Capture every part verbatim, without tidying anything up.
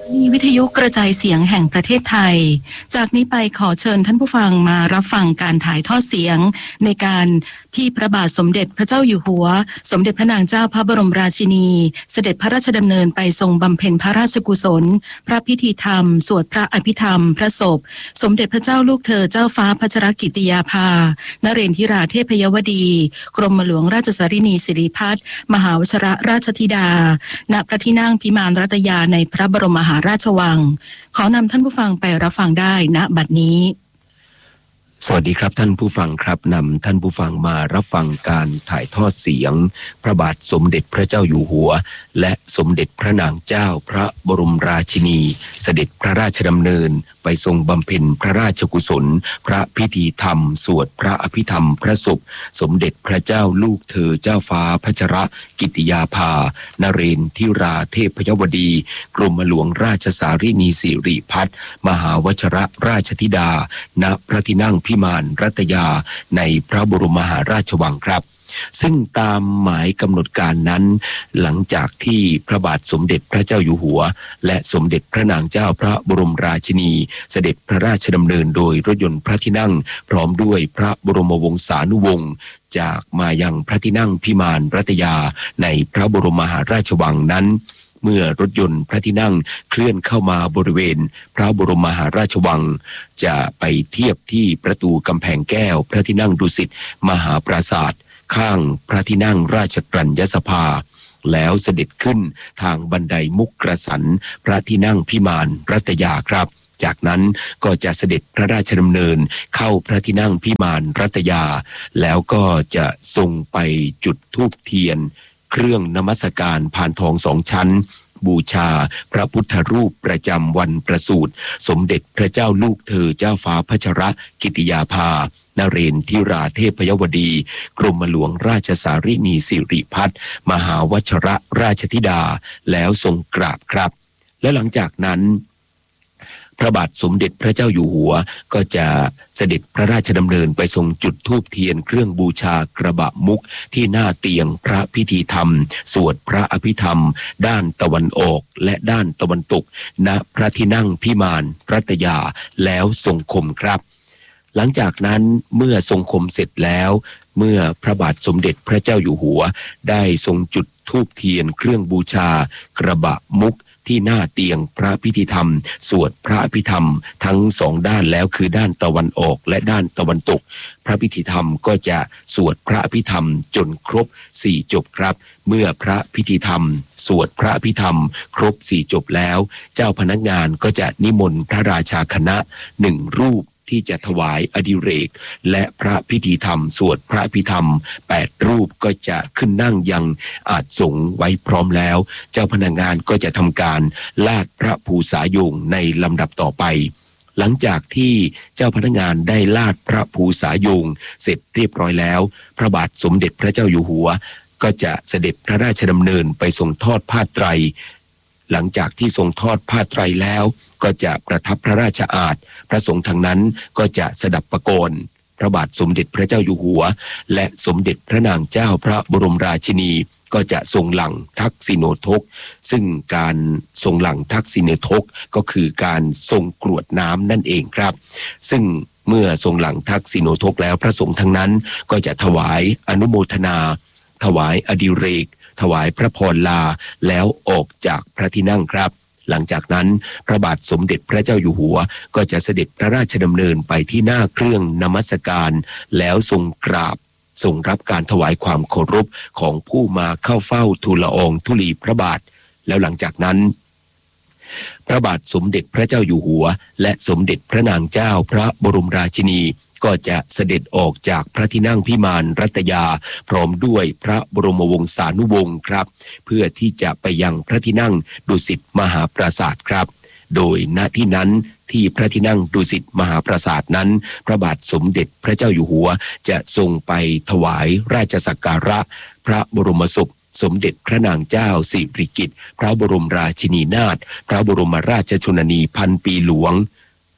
มีวิทยุกระจายเสียงแห่งประเทศไทยจากนี้ไปขอเชิญท่านผู้ฟังมารับฟังการถ่ายทอดเสียงในการที่พระบาทสมเด็จพระเจ้าอยู่หัวสมเด็จพระนางเจ้าพระบรมราชินีเสด็จพระราชดำเนินไปทรงบำเพ็ญพระราชกุศลพระพิธีธรรมสวดพระอภิธรรมพระศพสมเด็จพระเจ้าลูกเธอเจ้าฟ้าพัชรกิติยาภานเรนทิราเทพยวดีกรมหลวงราชสารินีสิริพัฒน์มหาวชรราชธิดาณพระที่นั่งพิมานรัตยาในพระบรมมหาราชวังขอนำท่านผู้ฟังไปรับฟังได้ณบัดนี้สวัสดีครับท่านผู้ฟังครับนำท่านผู้ฟังมารับฟังการถ่ายทอดเสียงพระบาทสมเด็จพระเจ้าอยู่หัวและสมเด็จพระนางเจ้าพระบรมราชินีเสด็จพระราชดำเนินไปทรงบำเพ็ญพระราชกุศลพระพิธีธรรมสวดพระอภิธรรมพระศพสมเด็จพระเจ้าลูกเธอเจ้าฟ้าพัชรกิติยาภานเรนทิราเทพยวดีกรมหลวงราชสารินีสิริพัฒน์มหาวชรราชธิดาณพระที่นั่งพิมานรัตยาในพระบรมมหาราชวังครับซึ่งตามหมายกำหนดการนั้นหลังจากที่พระบาทสมเด็จพระเจ้าอยู่หัวและสมเด็จพระนางเจ้าพระบรมราชินีเสด็จพระราชดำเนินโดยรถยนต์พระที่นั่งพร้อมด้วยพระบรมวงศานุวงศ์จากมายังพระที่นั่งพิมานรัตยาในพระบรมมหาราชวังนั้นเมื่อรถยนต์พระที่นั่งเคลื่อนเข้ามาบริเวณพระบรมมหาราชวังจะไปเทียบที่ประตูกำแพงแก้วพระที่นั่งดุสิตมหาปราสาทข้างพระที่นั่งราชกรัญญสภาแล้วเสด็จขึ้นทางบันไดมุกกระสันพระที่นั่งพิมานรัตยาครับจากนั้นก็จะเสด็จพระราชดำเนินเข้าพระที่นั่งพิมานรัตยาแล้วก็จะทรงไปจุดธูปเทียนเครื่องนมัสการพานทองสองชั้นบูชาพระพุทธรูปประจำวันประสูติสมเด็จพระเจ้าลูกเธอเจ้าฟ้าพัชรกิติยาภานเรนทิราเทพยวดีกรมหลวงราชสารินีสิริพัฒน์มหาวชรราชธิดาแล้วทรงกราบครับและหลังจากนั้นพระบาทสมเด็จพระเจ้าอยู่หัวก็จะเสด็จพระราชดำเนินไปทรงจุดธูปเทียนเครื่องบูชากระบะมุกที่หน้าเตียงพระพิธีธรรมสวดพระอภิธรรมด้านตะวันออกและด้านตะวันตกณพระที่นั่งพิมานรัตยาแล้วทรงคมครับหลังจากนั้นเมื่อทรงคมเสร็จแล้วเมื่อพระบาทสมเด็จพระเจ้าอยู่หัวได้ทรงจุดธูปเทียนเครื่องบูชากระบะมุกที่หน้าเตียงพระพิธีธรรมสวดพระอภิธรรมทั้งสองด้านแล้วคือด้านตะวันออกและด้านตะวันตกพระพิธีธรรมก็จะสวดพระอภิธรรมจนครบสี่จบครับเมื่อพระพิธีธรรมสวดพระอภิธรรมครบสี่จบแล้วเจ้าพนักงานก็จะนิมนต์พระราชาคณะหนึ่งรูปที่จะถวายอดิเรกและพระพิธีธรรมสวดพระอภิธรรมแปดรูปก็จะขึ้นนั่งยังอาสงไว้พร้อมแล้วเจ้าพนักงานก็จะทำการลาดพระภูษาโยงในลำดับต่อไปหลังจากที่เจ้าพนักงานได้ลาดพระภูษาโยงเสร็จเรียบร้อยแล้วพระบาทสมเด็จพระเจ้าอยู่หัวก็จะเสด็จพระราชดำเนินไปทรงทอดผ้าไตรหลังจากที่ทรงทอดผ้าไตรแล้วก็จะประทับพระราชอาสน์พระสงฆ์ทางนั้นก็จะสดับประโกนพระบาทสมเด็จพระเจ้าอยู่หัวและสมเด็จพระนางเจ้าพระบรมราชินีก็จะทรงหลั่งทักษิโณทกซึ่งการทรงหลั่งทักษิโณทกก็คือการทรงกรวดน้ำนั่นเองครับซึ่งเมื่อทรงหลั่งทักษิโณทกแล้วพระสงฆ์ทั้งนั้นก็จะถวายอนุโมทนาถวายอดิเรกถวายพระพรลาแล้วออกจากพระที่นั่งครับหลังจากนั้นพระบาทสมเด็จพระเจ้าอยู่หัวก็จะเสด็จพระราชดำเนินไปที่หน้าเครื่องนมัสการแล้วทรงกราบทรงรับการถวายความเคารพของผู้มาเข้าเฝ้าทูลละอองธุลีพระบาทแล้วหลังจากนั้นพระบาทสมเด็จพระเจ้าอยู่หัวและสมเด็จพระนางเจ้าพระบรมราชินีก็จะเสด็จออกจากพระที่นั่งพิมานรัตยาพร้อมด้วยพระบรมวงศานุวงศ์ครับเพื่อที่จะไปยังพระที่นั่งดุสิตมหาปราสาทครับโดยณที่นั้นที่พระที่นั่งดุสิตมหาปราสาทนั้นพระบาทสมเด็จพระเจ้าอยู่หัวจะทรงไปถวายราชสักการะพระบรมศพสมเด็จพระนางเจ้าสิริกิติ์พระบรมราชินีนาถพระบรมราชชนนีพันปีหลวง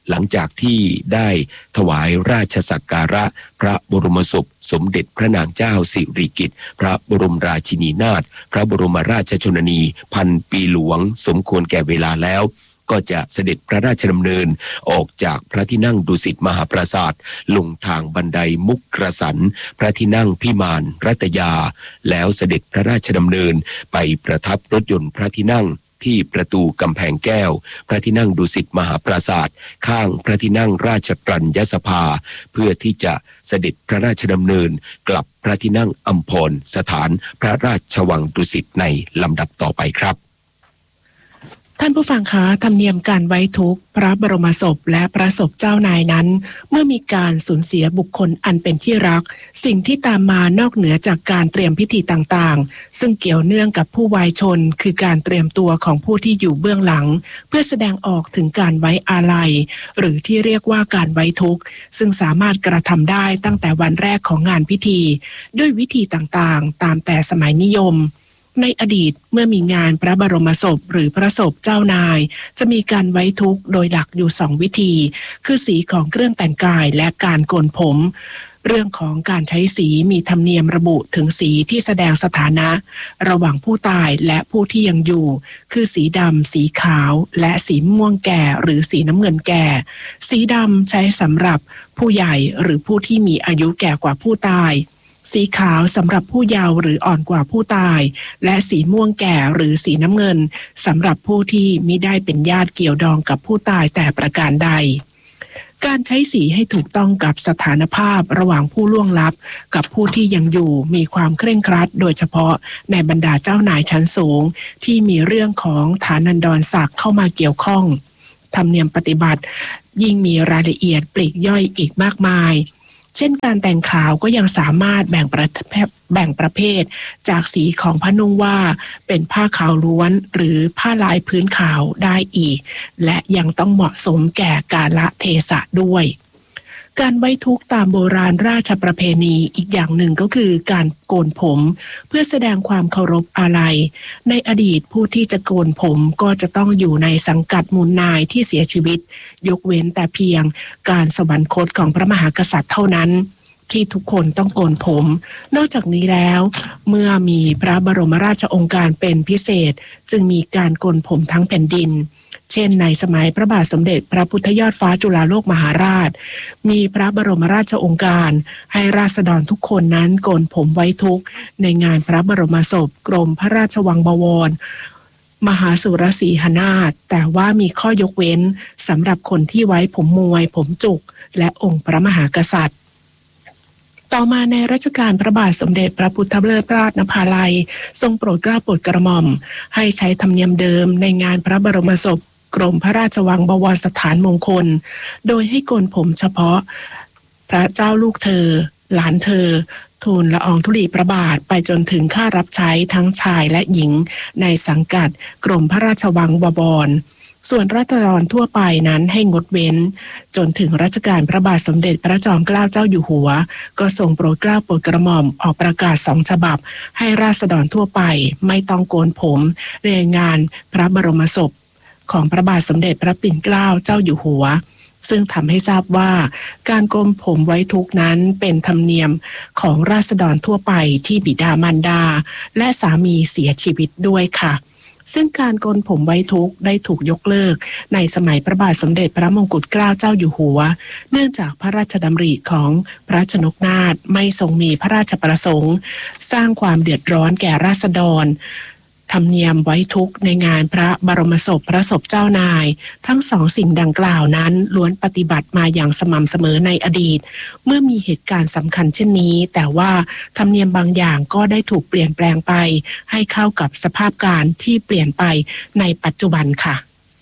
หลังจากที่ได้ถวายราชสักการะพระบรมศพสมเด็จพระนางเจ้าสิริกิติ์พระบรมราชินีนาถพระบรมราชชนนีพันปีหลวงสมควรแก่เวลาแล้วก็จะเสด็จพระราชดำเนินออกจากพระที่นั่งดุสิตมหาปราสาทลงทางบันไดมุกกระสันพระที่นั่งพิมานรัตยาแล้วเสด็จพระราชดำเนินไปประทับรถยนต์พระที่นั่งที่ประตูกำแพงแก้วพระที่นั่งดุสิตมหาปราสาทข้างพระที่นั่งราชกรัญญสภาเพื่อที่จะเสด็จพระราชดำเนินกลับพระที่นั่งอัมพรสถานพระราชวังดุสิตในลำดับต่อไปครับท่านผู้ฟังคะธรรมเนียมการไว้ทุกข์พระบรมศพและพระศพเจ้านายนั้นเมื่อมีการสูญเสียบุคคลอันเป็นที่รักสิ่งที่ตามมานอกเหนือจากการเตรียมพิธีต่างๆซึ่งเกี่ยวเนื่องกับผู้วายชนคือการเตรียมตัวของผู้ที่อยู่เบื้องหลังเพื่อแสดงออกถึงการไว้อาลัยหรือที่เรียกว่าการไว้ทุกข์ซึ่งสามารถกระทำได้ตั้งแต่วันแรกของงานพิธีด้วยวิธีต่างๆตามแต่สมัยนิยมในอดีตเมื่อมีงานพระบรมศพหรือพระศพเจ้านายจะมีการไว้ทุกข์โดยหลักอยู่สองวิธีคือสีของเครื่องแต่งกายและการโกนผมเรื่องของการใช้สีมีธรรมเนียมระบุถึงสีที่แสดงสถานะระหว่างผู้ตายและผู้ที่ยังอยู่คือสีดำสีขาวและสีม่วงแก่หรือสีน้ำเงินแก่สีดำใช้สำหรับผู้ใหญ่หรือผู้ที่มีอายุแก่กว่าผู้ตายสีขาวสำหรับผู้เยาว์หรืออ่อนกว่าผู้ตายและสีม่วงแก่หรือสีน้ำเงินสำหรับผู้ที่มิได้เป็นญาติเกี่ยวดองกับผู้ตายแต่ประการใดการใช้สีให้ถูกต้องกับสถานภาพระหว่างผู้ล่วงลับกับผู้ที่ยังอยู่มีความเคร่งครัดโดยเฉพาะในบรรดาเจ้านายชั้นสูงที่มีเรื่องของฐานันดรศักดิ์เข้ามาเกี่ยวข้องธรรมเนียมปฏิบัติยิ่งมีรายละเอียดปลีกย่อยอีกมากมายเช่นการแต่งขาวก็ยังสามารถแบ่งประเภทแบ่งประเภทจากสีของผ้านุ่งว่าเป็นผ้าขาวล้วนหรือผ้าลายพื้นขาวได้อีกและยังต้องเหมาะสมแก่กาลเทศะด้วยการไว้ทุกข์ตามโบราณราชประเพณีอีกอย่างหนึ่งก็คือการโกนผมเพื่อแสดงความเคารพอาลัยในอดีตผู้ที่จะโกนผมก็จะต้องอยู่ในสังกัดมูลนายที่เสียชีวิตยกเว้นแต่เพียงการสวรรคตของพระมหากษัตริย์เท่านั้นที่ทุกคนต้องโกนผมนอกจากนี้แล้วเมื่อมีพระบรมราชโองการเป็นพิเศษจึงมีการโกนผมทั้งแผ่นดินเช่นในสมัยพระบาทสมเด็จพระพุทธยอดฟ้าจุฬาโลกมหาราชมีพระบรมราชโองการให้ราษฎรทุกคนนั้นโกนผมไว้ทุกข์ในงานพระบรมศพกรมพระราชวังบวรมหาสุรสีหนาถแต่ว่ามีข้อยกเว้นสำหรับคนที่ไว้ผมมวยผมจุกและองค์พระมหากษัตริย์ต่อมาในรัชกาลพระบาทสมเด็จพระพุทธเลิศราชนภาลัยทรงโปรดเกล้าโปรดกระหม่อมให้ใช้ธรรมเนียมเดิมในงานพระบรมศพกรมพระราชวังบวรสถานมงคลโดยให้โกนผมเฉพาะพระเจ้าลูกเธอหลานเธอทูลละอองธุลีพระบาทไปจนถึงข้ารับใช้ทั้งชายและหญิงในสังกัดกรมพระราชวังบวรส่วนราษฎรทั่วไปนั้นให้งดเว้นจนถึงรัชกาลพระบาทสมเด็จพระจอมเกล้าเจ้าอยู่หัวก็ทรงโปรดเกล้าโปรดกระหม่อมออกประกาศสองฉบับให้ราษฎรทั่วไปไม่ต้องโกนผมในงานพระบรมศพของพระบาทสมเด็จพระปิ่นเกล้าเจ้าอยู่หัวซึ่งทำให้ทราบว่าการโกนผมไว้ทุกข์นั้นเป็นธรรมเนียมของราษฎรทั่วไปที่บิดามารดาและสามีเสียชีวิตด้วยค่ะซึ่งการโกนผมไว้ทุกข์ได้ถูกยกเลิกในสมัยพระบาทสมเด็จพระมงกุฎเกล้าเจ้าอยู่หัวเนื่องจากพระราชดำริของพระชนกนาถไม่ทรงมีพระราชประสงค์สร้างความเดือดร้อนแก่ราษฎรธรรมเนียมไว้ทุกข์ในงานพระบรมศพพระศพเจ้านายทั้งสองสิ่งดังกล่าวนั้นล้วนปฏิบัติมาอย่างสม่ำเสมอในอดีตเมื่อมีเหตุการณ์สำคัญเช่นนี้แต่ว่าธรรมเนียมบางอย่างก็ได้ถูกเปลี่ยนแปลงไปให้เข้ากับสภาพการที่เปลี่ยนไปในปัจจุบันค่ะ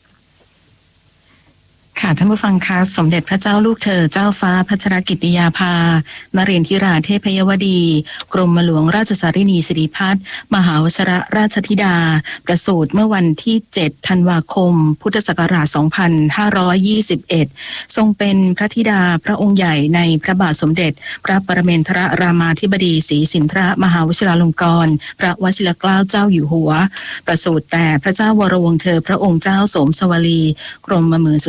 ค่ะท่านผู้ฟังคะสมเด็จพระเจ้าลูกเธอเจ้าฟ้าพัชรกิติยาภานเรนทิราเทพยวดีกรมหลวงราชสารินีสิริพัฒน์มหาวชรราชธิดาประสูติเมื่อวันที่เจ็ดธันวาคมพุทธศักราชสองพันห้าร้อยยี่สิบเอ็ดทรงเป็นพระธิดาพระองค์ใหญ่ในพระบาทสมเด็จพระปรเมนทรรามาธิบดีศรีสินทรมหาวชิราลงกรณ์พระวชิรเกล้าเจ้าอยู่หัวประสูติแต่พระเจ้าวรวงศ์เธอพระองค์เจ้าโสมสวลีกรมหมื่นสุทนา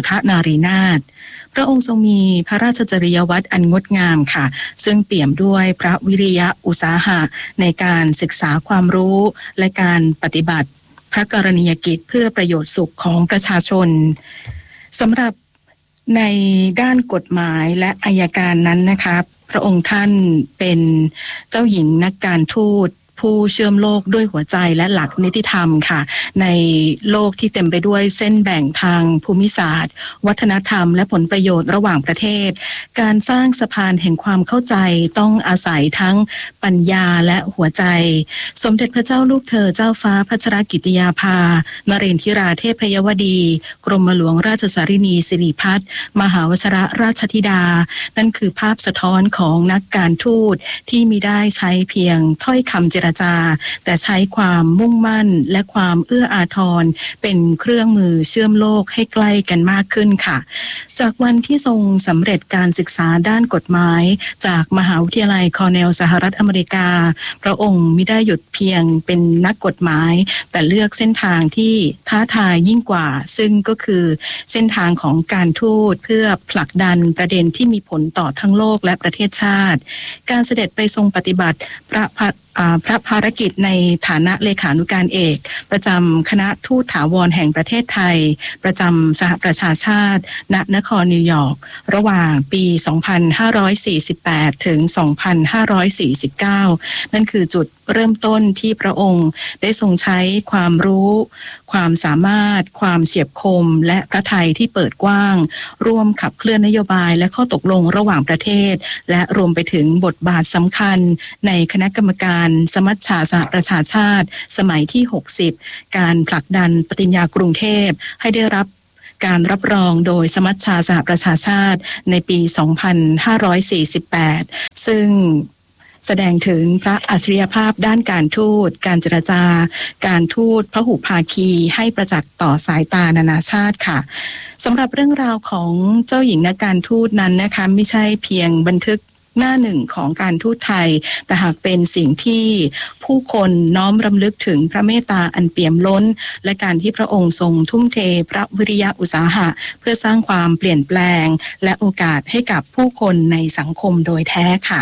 รีนาถพระองค์ทรงมีพระราชจริยวัตรอันงดงามค่ะซึ่งเปี่ยมด้วยพระวิริยะอุตสาหะในการศึกษาความรู้และการปฏิบัติพระกรณียกิจเพื่อประโยชน์สุขของประชาชนสำหรับในด้านกฎหมายและอัยการนั้นนะคะพระองค์ท่านเป็นเจ้าหญิงนักการทูตผู้เชื่อมโลกด้วยหัวใจและหลักนิติธรรมค่ะในโลกที่เต็มไปด้วยเส้นแบ่งทางภูมิศาสตร์วัฒนธรรมและผลประโยชน์ระหว่างประเทศการสร้างสะพานแห่งความเข้าใจต้องอาศัยทั้งปัญญาและหัวใจสมเด็จพระเจ้าลูกเธอเจ้าฟ้าพัชรกิติยาภานเรนทิราเทพยวดีกรมหลวงราชสารินีสิริพัฒน์มหาวชรราชธิดานั่นคือภาพสะท้อนของนักการทูตที่มิได้ใช้เพียงถ้อยคำเจรจาแต่ใช้ความมุ่งมั่นและความเอื้ออาทรเป็นเครื่องมือเชื่อมโลกให้ใกล้กันมากขึ้นค่ะจากวันที่ทรงสำเร็จการศึกษาด้านกฎหมายจากมหาวิทยาลัยคอร์เนลสหรัฐอเมริกาพระองค์มิได้หยุดเพียงเป็นนักกฎหมายแต่เลือกเส้นทางที่ท้าทายยิ่งกว่าซึ่งก็คือเส้นทางของการทูตเพื่อผลักดันประเด็นที่มีผลต่อทั้งโลกและประเทศชาติการเสด็จไปทรงปฏิบัติพระพระภารกิจในฐานะเลขานุการเอกประจำคณะทูตถาวรแห่งประเทศไทยประจำสหประชาชาติณนครนิวยอร์กระหว่างปี สองพันห้าร้อยสี่สิบแปด ถึง สองพันห้าร้อยสี่สิบเก้า นั่นคือจุดเริ่มต้นที่พระองค์ได้ทรงใช้ความรู้ความสามารถความเฉียบคมและพระทัยที่เปิดกว้างร่วมขับเคลื่อนนโยบายและข้อตกลงระหว่างประเทศและรวมไปถึงบทบาทสำคัญในคณะกรรมการสมัชชาสหประชาชาติสมัยที่หกสิบการผลักดันปฏิญญากรุงเทพให้ได้รับการรับรองโดยสมัชชาสหประชาชาติในปี สองพันห้าร้อยสี่สิบแปด ซึ่งแสดงถึงพระอัจฉริยภาพด้านการทูตการเจรจาการทูตพหุภาคีให้ประจักษ์ต่อสายตานานาชาติค่ะสำหรับเรื่องราวของเจ้าหญิงนักการทูตนั้นนะคะไม่ใช่เพียงบันทึกหน้าหนึ่งของการทูตไทยแต่หากเป็นสิ่งที่ผู้คนน้อมรำลึกถึงพระเมตตาอันเปี่ยมล้นและการที่พระองค์ทรงทุ่มเทพระวิริยะอุตสาหะเพื่อสร้างความเปลี่ยนแปลงและโอกาสให้กับผู้คนในสังคมโดยแท้ค่ะ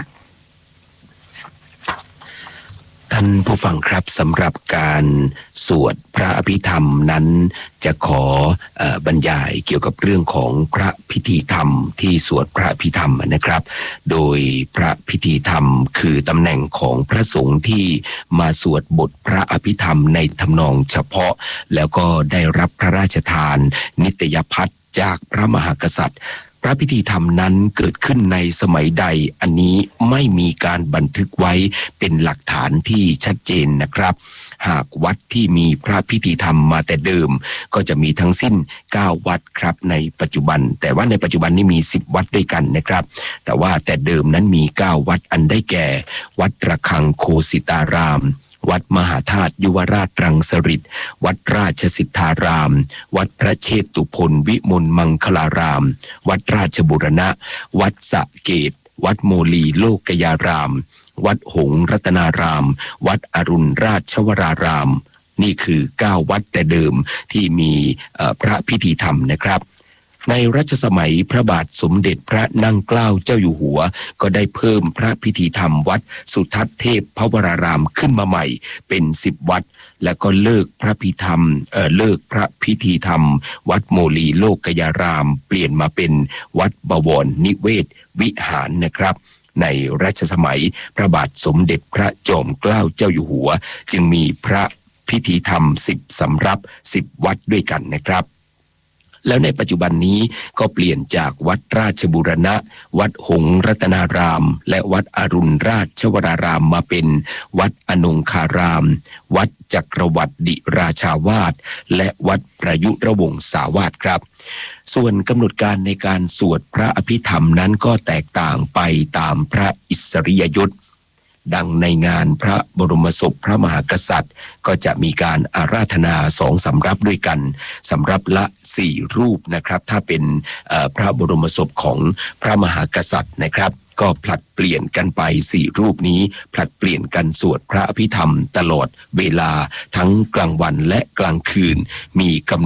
ท่านผู้ฟังครับสำหรับการสวดพระอภิธรรมนั้นจะขอเอ่อบรรยายเกี่ยวกับเรื่องของพระพิธีธรรมที่สวดพระอภิธรรมนะครับโดยพระพิธีธรรมคือตำแหน่งของพระสงฆ์ที่มาสวดบทพระอภิธรรมในทำนองเฉพาะแล้วก็ได้รับพระราชทานนิตยพัฒน์จากพระมหากษัตริย์พระพิธีธรรมนั้นเกิดขึ้นในสมัยใดอันนี้ไม่มีการบันทึกไว้เป็นหลักฐานที่ชัดเจนนะครับหากวัดที่มีพระพิธีธรรมมาแต่เดิมก็จะมีทั้งสิ้นเก้าวัดครับในปัจจุบันแต่ว่าในปัจจุบันนี้มีสิบวัดด้วยกันนะครับแต่ว่าแต่เดิมนั้นมีเก้าวัดอันได้แก่วัดระฆังโคสิตารามวัดมหาธาตุยุวราชรังสฤษฎ์วัดราชสิทธารามวัดพระเชตุพนวิมลมังคลารามวัดราชบุรณะวัดสะเกตวัดโมลีโลกยารามวัดหงส์รัตนารามวัดอรุณราชวรารามนี่คือเก้าวัดแต่เดิมที่มีพระพิธีธรรมนะครับในรัชสมัยพระบาทสมเด็จพระนั่งเกล้าเจ้าอยู่หัวก็ได้เพิ่มพระพิธีธรรมวัดสุทัศน์เทพพวรารามขึ้นมาใหม่เป็นสิบวัดแล้วก็เลิกพระพิธรรมเอ่อเลิกพระพิธีธรรมวัดโมลีโลกยารามเปลี่ยนมาเป็นวัดบวรนิเวศวิหารนะครับในรัชสมัยพระบาทสมเด็จพระจอมเกล้าเจ้าอยู่หัวจึงมีพระพิธีธรรมสิบสำรับสิบวัดด้วยกันนะครับแล้วในปัจจุบันนี้ก็เปลี่ยนจากวัดราชบูรณะวัดหงส์รัตนารามและวัดอรุณราชวรารามมาเป็นวัดอนงคารามวัดจักรวรรดิราชาวาสและวัดประยุรวงศาวาสครับส่วนกำหนดการในการสวดพระอภิธรรมนั้นก็แตกต่างไปตามพระอิสริยยศดังในงานพระบรมศพพระมหากษัตริย์ก็จะมีการอาราธนาสองสำรับด้วยกันสำรับละสี่รูปนะครับถ้าเป็นพระบรมศพของพระมหากษัตริย์นะครับก็ผลัดเปลี่ยนกันไปสี่รูปนี้ผลัดเปลี่ยนกันสวดพระอภิธรรมตลอดเวลาทั้งกลางวันและกลางคืนมีกำหนด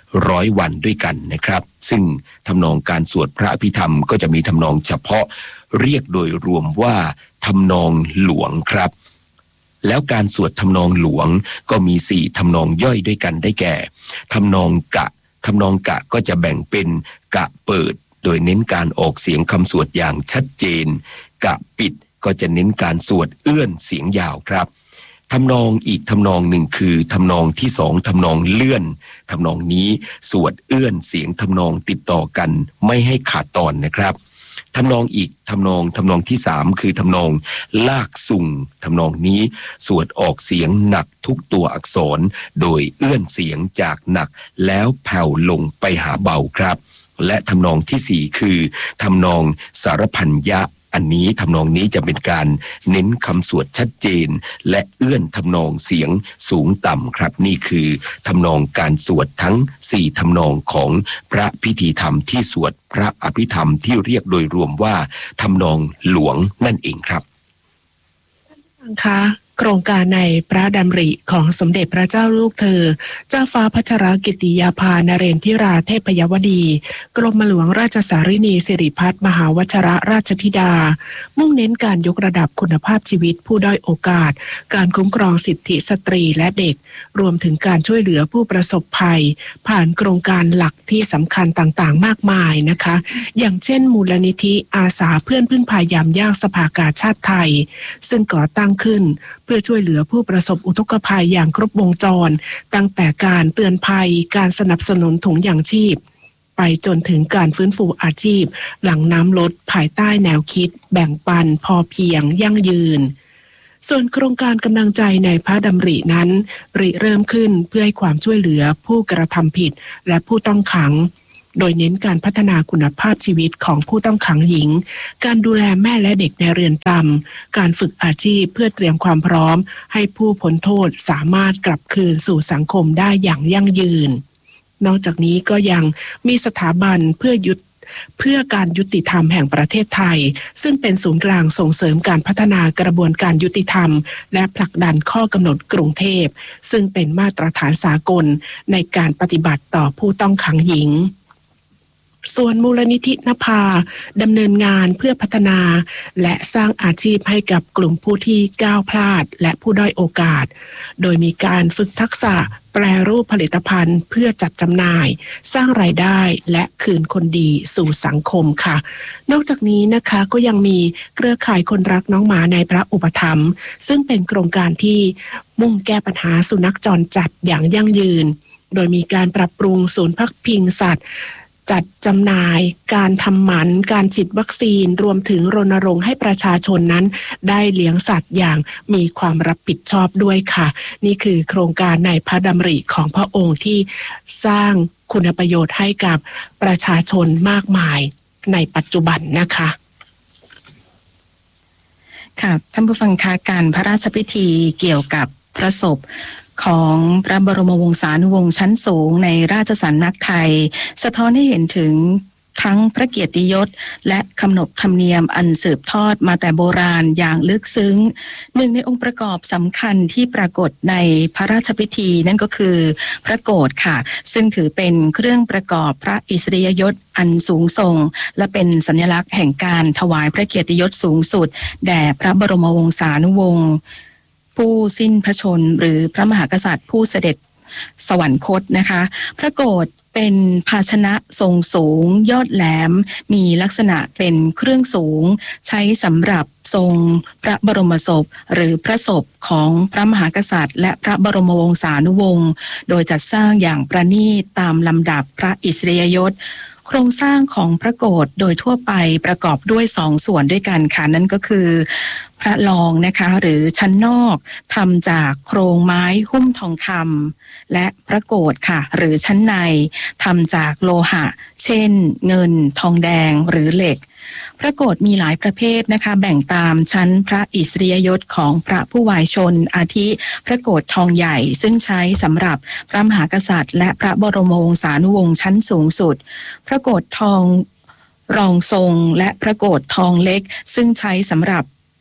ร้อยวันด้วยกันนะครับซึ่งทำนองการสวดพระอภิธรรมก็จะมีทำนองเฉพาะเรียกโดยรวมว่าทำนองหลวงครับแล้วการสวดทำนองหลวงก็มีสี่ทำนองย่อยด้วยกันได้แก่ทำนองกะทำนองกะก็จะแบ่งเป็นกะเปิดโดยเน้นการออกเสียงคำสวดอย่างชัดเจนกะปิดก็จะเน้นการสวดเอื้อนเสียงยาวครับทำนองอีกทำนองหนึ่งคือทำนองที่สองทำนองเลื่อนทำนองนี้สวดเอื้อนเสียงทำนองติดต่อกันไม่ให้ขาดตอนนะครับทำนองอีกทำนองทำนองที่สามคือทำนองลากสุ่งทำนองนี้สวดออกเสียงหนักทุกตัวอักษรโดยเอื้อนเสียงจากหนักแล้วแผ่วลงไปหาเบาครับและทำนองที่สี่คือทำนองสารพันยะอันนี้ทำนองนี้จะเป็นการเน้นคำสวดชัดเจนและเอื้อนทำนองเสียงสูงต่ำครับนี่คือทำนองการสวดทั้งสี่ทำนองของพระพิธีธรรมที่สวดพระอภิธรรมที่เรียกโดยรวมว่าทำนองหลวงนั่นเองครับค่ะโครงการในพระดำริของสมเด็จพระเจ้าลูกเธอเจ้าฟ้าพัชรกิติยาภานเรนทิราเทพยวดีกรมหลวงราชสารินีสิริพัฒน์มหาวชรราชธิดามุ่งเน้นการยกระดับคุณภาพชีวิตผู้ด้อยโอกาสการคุ้มครองสิทธิสตรีและเด็กรวมถึงการช่วยเหลือผู้ประสบภัยผ่านโครงการหลักที่สำคัญต่างๆมากมายนะคะอย่างเช่นมูลนิธิอาสาเพื่อนพึ่งพายามยากสภากาชาติไทยซึ่งก่อตั้งขึ้นเพื่อช่วยเหลือผู้ประสบอุทกภัยอย่างครบวงจรตั้งแต่การเตือนภัยการสนับสนุนถุงยางชีพไปจนถึงการฟื้นฟูอาชีพหลังน้ำลดภายใต้แนวคิดแบ่งปันพอเพียงยั่งยืนส่วนโครงการกำลังใจในพระดำรินั้นริเริ่มขึ้นเพื่อให้ความช่วยเหลือผู้กระทำผิดและผู้ต้องขังโดยเน้นการพัฒนาคุณภาพชีวิตของผู้ต้องขังหญิงการดูแลแม่และเด็กในเรือนจำการฝึกอาชีพเพื่อเตรียมความพร้อมให้ผู้พ้นโทษสามารถกลับคืนสู่สังคมได้อย่างยั่งยืนนอกจากนี้ก็ยังมีสถาบันเพื่อยุติเพื่อการยุติธรรมแห่งประเทศไทยซึ่งเป็นศูนย์กลางส่งเสริมการพัฒนากระบวนการยุติธรรมและผลักดันข้อกำหนดกรุงเทพซึ่งเป็นมาตรฐานสากลในการปฏิบัติต่อผู้ต้องขังหญิงส่วนมูลนิธินภาดำเนินงานเพื่อพัฒนาและสร้างอาชีพให้กับกลุ่มผู้ที่ก้าวพลาดและผู้ด้อยโอกาสโดยมีการฝึกทักษะแปรรูปผลิตภัณฑ์เพื่อจัดจำหน่ายสร้างรายได้และคืนคนดีสู่สังคมค่ะนอกจากนี้นะคะก็ยังมีเครือข่ายคนรักน้องหมาในพระอุปถัมภ์ซึ่งเป็นโครงการที่มุ่งแก้ปัญหาสุนัขจรจัดอย่างยั่งยืนโดยมีการปรับปรุงศูนย์พักพิงสัตว์จัดจำหน่ายการทำหมันการฉีดวัคซีนรวมถึงรณรงค์ให้ประชาชนนั้นได้เลี้ยงสัตว์อย่างมีความรับผิดชอบด้วยค่ะนี่คือโครงการในพระดำริของพระองค์ที่สร้างคุณประโยชน์ให้กับประชาชนมากมายในปัจจุบันนะคะค่ะท่านผู้ฟังคะการพระราชพิธีเกี่ยวกับพระศพของพระบรมวงศานุวงศ์ชั้นสูงในราชสำนักไทยสะท้อนให้เห็นถึงทั้งพระเกียรติยศและขนบธรรมเนียมอันสืบทอดมาแต่โบราณอย่างลึกซึ้งหนึ่งในองค์ประกอบสำคัญที่ปรากฏในพระราชพิธีนั่นก็คือพระโกฐค่ะซึ่งถือเป็นเครื่องประกอบพระอิสริยยศอันสูงส่งและเป็นสัญลักษณ์แห่งการถวายพระเกียรติยศสูงสุดแด่พระบรมวงศานุวงศ์ผู้สิ้นพระชนม์หรือพระมหากษัตริย์ผู้เสด็จสวรรคตนะคะพระโกฐเป็นภาชนะทรงสูงยอดแหลมมีลักษณะเป็นเครื่องสูงใช้สำหรับทรงพระบรมศพหรือพระศพของพระมหากษัตริย์และพระบรมวงศานุวงศ์โดยจัดสร้างอย่างประณีตตามลำดับพระอิสริยยศโครงสร้างของพระโกฐโดยทั่วไปประกอบด้วยสองส่วนด้วยกันค่ะนั่นก็คือพระรองนะคะหรือชั้นนอกทำจากโครงไม้หุ้มทองคำและพระโกฐค่ะหรือชั้นในทำจากโลหะเช่นเงินทองแดงหรือเหล็กพระโกฐมีหลายประเภทนะคะแบ่งตามชั้นพระอิสริยยศของพระผู้วายชนอาทิพระโกฐทองใหญ่ซึ่งใช้สำหรับพระมหากษัตริย์และพระบรมวงศานุวงศ์ชั้นสูงสุดพระโกฐทองรองทรงและพระโกฐทองเล็กซึ่งใช้สำหรับพ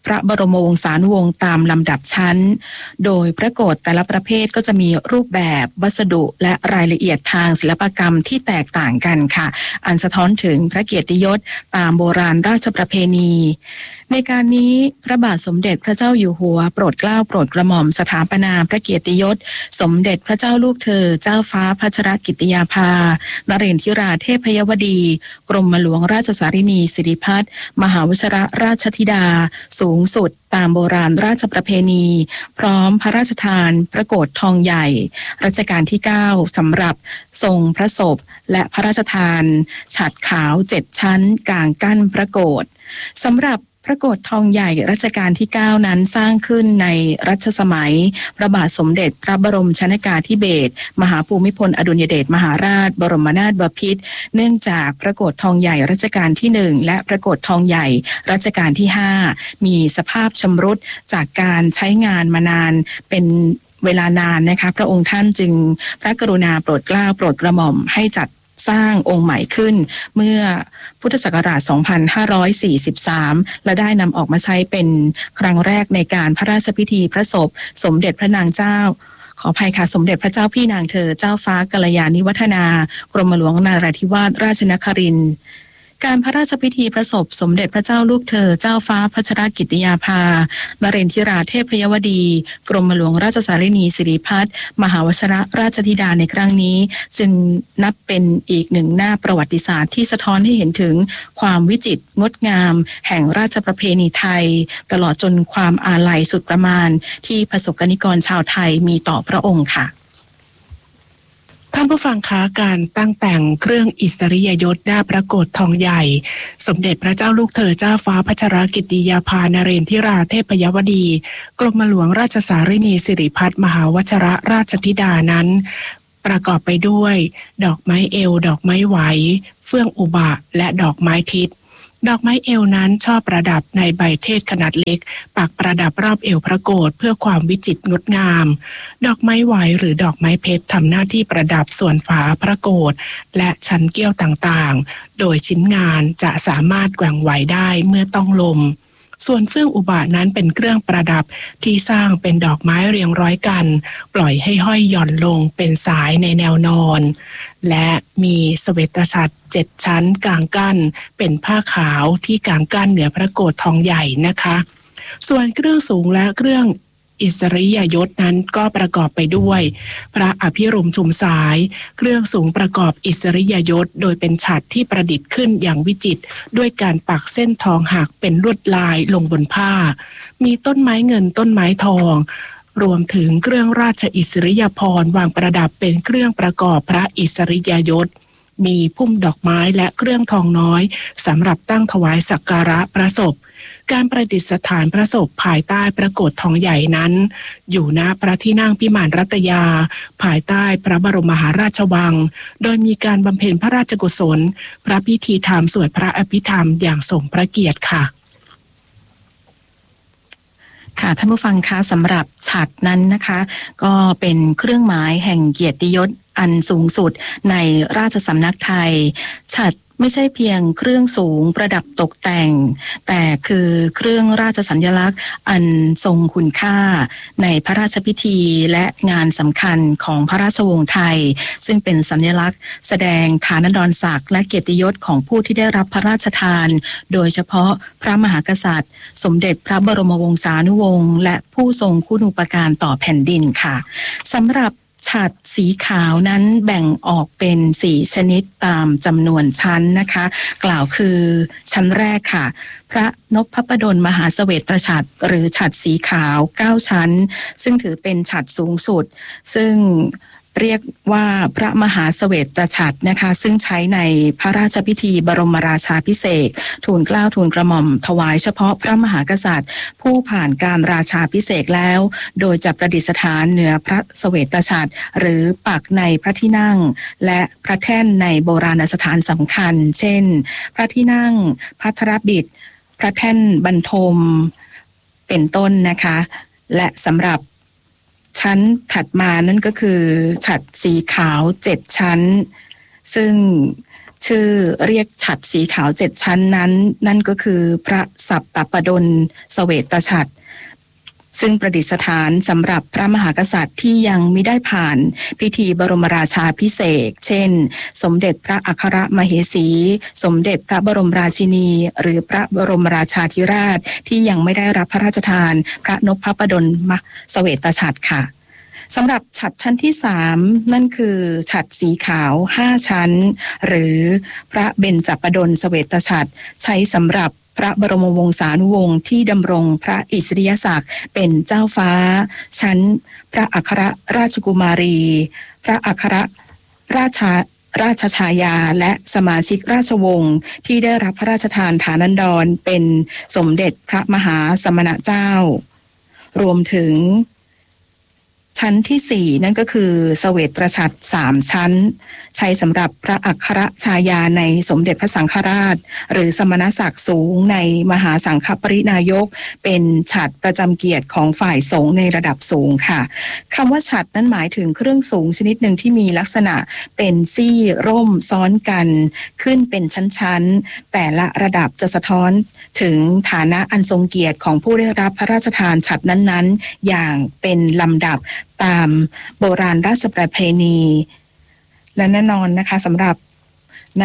ระบรมวงศานุวงศ์ตามลำดับชั้นโดยพระโกฐแต่ละประเภทก็จะมีรูปแบบวัสดุและรายละเอียดทางศิลปกรรมที่แตกต่างกันค่ะอันสะท้อนถึงพระเกียรติยศตามโบราณราชประเพณีในการนี้พระบาทสมเด็จพระเจ้าอยู่หัวโปรดเกล้าโปรดกระหม่อมสถาปนาพระเกียรติยศสมเด็จพระเจ้าลูกเธอเจ้าฟ้าพัชรกิติยาภานเรนทิราเทพยวดีกรมหลวงราชสารินีสิริพัฒน์มหาวชิรราชธิดาสูงสุดตามโบราณราชประเพณีพร้อมพระราชทานพระโกฐทองใหญ่รัชกาลที่เก้าสำหรับทรงพระศพและพระราชทานฉัตรขาวเจ็ดชั้นกลางกั้นพระโกฐสำหรับพระโกฐทองใหญ่รัชกาลที่เก้านั้นสร้างขึ้นในรัชสมัยพระบาทสมเด็จพระบรมชนกาธิเบศรมหาภูมิพลอดุลยเดชมหาราชบรมนาถบพิตรเนื่องจากพระโกฐทองใหญ่รัชกาลที่หนึ่งและพระโกฐทองใหญ่รัชกาลที่ห้ามีสภาพชำรุดจากการใช้งานมานานเป็นเวลานานนะคะพระองค์ท่านจึงพระกรุณาโปรดเกล้าโปรดกระหม่อมให้จัดสร้างองค์ใหม่ขึ้นเมื่อพุทธศักราช สองพันห้าร้อยสี่สิบสาม และได้นำออกมาใช้เป็นครั้งแรกในการพระราชพิธีพระศพสมเด็จพระนางเจ้าขออภัยค่ะสมเด็จพระเจ้าพี่นางเธอเจ้าฟ้ากัลยาณิวัฒนากรมหลวงนราธิวาสราชนครินทร์การพระราชพิธีพระศพสมเด็จพระเจ้าลูกเธอเจ้าฟ้าพัชรกิติยาภานเรนทิราเทพยวดีกรมหลวงราชสารินีสิริพัฒน์มหาวชิรราชธิดาในครั้งนี้จึงนับเป็นอีกหนึ่งหน้าประวัติศาสตร์ที่สะท้อนให้เห็นถึงความวิจิตรงดงามแห่งราชประเพณีไทยตลอดจนความอาลัยสุดประมาณที่ประสบกนิกรชาวไทยมีต่อพระองค์ค่ะท่านผู้ฟังคะการตั้งแต่งเครื่องอิสริยยศหน้าพระโกฐทองใหญ่สมเด็จพระเจ้าลูกเธอเจ้าฟ้าพัชรกิติยาภานเรนทิราเทพยวดีกรมหลวงราชสารินีสิริพัฒน์มหาวชิรราชธิดานั้นประกอบไปด้วยดอกไม้เอวดอกไม้ไหวเฟื่องอุบะและดอกไม้ทิศดอกไม้เอวนั้นชอบประดับในใบเทศขนาดเล็กปักประดับรอบเอวพระโกฐเพื่อความวิจิตรงดงามดอกไม้ไหวหรือดอกไม้เพชรทำหน้าที่ประดับส่วนฝาพระโกฐและชั้นเกี้ยวต่างๆโดยชิ้นงานจะสามารถแกว่งไหวได้เมื่อต้องลมส่วนเฟื่องอุบะนั้นเป็นเครื่องประดับที่สร้างเป็นดอกไม้เรียงร้อยกันปล่อยให้ห้อยหย่อนลงเป็นสายในแนวนอนและมีเสวตฉัตรเจ็ดชั้นกางกั้นเป็นผ้าขาวที่กางกั้นเหนือพระโกฐทองใหญ่นะคะส่วนเครื่องสูงและเครื่องอิสริยยศนั้นก็ประกอบไปด้วยพระอภิรมย์ชุมสายเครื่องสูงประกอบอิสริยยศโดยเป็นฉัตรที่ประดิษฐ์ขึ้นอย่างวิจิตรด้วยการปักเส้นทองหักเป็นลวดลายลงบนผ้ามีต้นไม้เงินต้นไม้ทองรวมถึงเครื่องราชอิสริยาภรณ์วางประดับเป็นเครื่องประกอบพระอิสริยยศมีพุ่มดอกไม้และเครื่องทองน้อยสำหรับตั้งถวายสักการะพระศพการประดิษฐานพระศพภายใต้พระโกฐทองใหญ่นั้นอยู่ณพระที่นั่งพิมานรัตยาภายใต้พระบรมมหาราชวังโดยมีการบำเพ็ญพระราชกุศลพระพิธีธรรมสวดพระอภิธรรมอย่างสมพระเกียรติค่ะค่ะท่านผู้ฟังคะสำหรับฉัตรนั้นนะคะก็เป็นเครื่องหมายแห่งเกียรติยศอันสูงสุดในราชสำนักไทยฉัตรไม่ใช่เพียงเครื่องสูงประดับตกแต่งแต่คือเครื่องราชสัญลักษณ์อันทรงคุณค่าในพระราชพิธีและงานสำคัญของพระราชวงศ์ไทยซึ่งเป็นสัญลักษณ์แสดงฐานันดรศักดิ์และเกียรติยศของผู้ที่ได้รับพระราชทานโดยเฉพาะพระมหากษัตริย์สมเด็จพระบรมวงศานุวงศ์และผู้ทรงคุณูปการต่อแผ่นดินค่ะสำหรับฉัตรสีขาวนั้นแบ่งออกเป็นสี่ชนิดตามจำนวนชั้นนะคะกล่าวคือชั้นแรกค่ะพระนพพดลมหาเสวตฉัตรหรือฉัตรสีขาวเก้าชั้นซึ่งถือเป็นฉัตรสูงสุดซึ่งเรียกว่าพระมหาเสวตฉัตรนะคะซึ่งใช้ในพระราชพิธีบรมราชาภิเษกทูลเกล้าทูลกระหม่อมถวายเฉพาะพระมหากษัตริย์ผู้ผ่านการราชาภิเษกแล้วโดยจะประดิษฐานเหนือพระเสวตฉัตรหรือปักในพระที่นั่งและพระแท่นในโบราณสถานสำคัญเช่นพระที่นั่งภัทรบิดพระแท่นบรรทมเป็นต้นนะคะและสำหรับชั้นถัดมานั่นก็คือฉัตรสีขาวเจ็ดชั้นซึ่งชื่อเรียกฉัตรสีขาวเจ็ดชั้นนั้นนั่นก็คือพระสัปตปดลเสวตฉัตรซึ่งประดิษฐานสำหรับพระมหากษัตริย์ที่ยังมิได้ผ่านพิธีบรมราชาภิเษกเช่นสมเด็จพระอัครมเหสีสมเด็จพระบรมราชินีหรือพระบรมราชาธิราชที่ยังไม่ได้รับพระราชทานพระนพปดลเสวตฉัตรค่ะสำหรับฉัตรชั้นที่สามนั่นคือฉัตรสีขาวห้าชั้นหรือพระเบญจปดลเสวตฉัตรใช้สำหรับพระบรมวงศานุวงศ์ที่ดำรงพระอิสริยศักดิ์เป็นเจ้าฟ้าชั้นพระอัครราชกุมารี พระอัครราชาราชชายาและสมาชิกราชวงศ์ที่ได้รับพระราชทานฐานันดรเป็นสมเด็จพระมหาสมณเจ้ารวมถึงชั้นที่สี่นั่นก็คือเสวตฉัตรสามชั้นใช้สำหรับพระอัครชายาในสมเด็จพระสังฆราชหรือสมณศักดิ์สูงในมหาสังฆปรินายกเป็นฉัตรประจำเกียรติของฝ่ายสงฆ์ในระดับสูงค่ะคำว่าฉัตรนั้นหมายถึงเครื่องสูงชนิดหนึ่งที่มีลักษณะเป็นซี่ร่มซ้อนกันขึ้นเป็นชั้นๆแต่ละระดับจะสะท้อนถึงฐานะอันทรงเกียรติของผู้ได้รับพระราชทานฉัตรนั้นๆอย่างเป็นลำดับตามโบราณราชประเพณีและแน่นอนนะคะสำหรับใน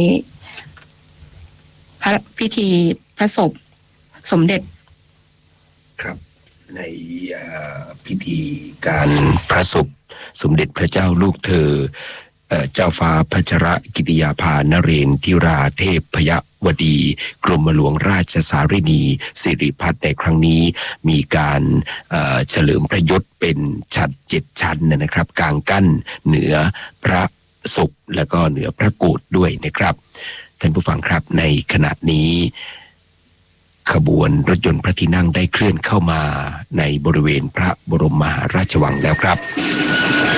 พระพิธีพระศพสมเด็จครับในพิธีการพระศพสมเด็จพระเจ้าลูกเธอเจ้าฟ้าพัชรกิติยาภานเรนทิราเทพพยวดีกรมหลวงราชสารินีสิริพัฒน์ในครั้งนี้มีการเฉลิมพระยศเป็นฉัตรเจ็ดชั้นนะครับกลางกั้นเหนือพระศพและก็เหนือพระโกฐด้วยนะครับท่านผู้ฟังครับในขณะนี้ขบวนรถยนต์พระที่นั่งได้เคลื่อนเข้ามาในบริเวณพระบรมมหาราชวังแล้วครับ